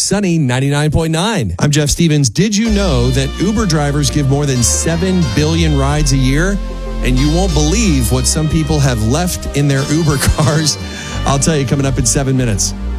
Sunny 99.9. I'm Jeff Stevens. Did you know that Uber drivers give more than 7 billion rides a year? And you won't believe what some people have left in their Uber cars. I'll tell you coming up in 7 minutes.